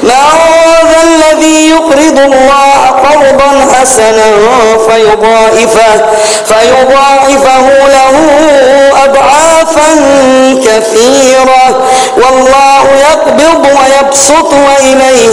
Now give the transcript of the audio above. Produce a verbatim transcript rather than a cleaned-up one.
من ذا الذي يقرض الله قرضا حسنا فيضاعفه, فيضاعفه له أضعافا كثيرة والله يقبض ويبسط وإليه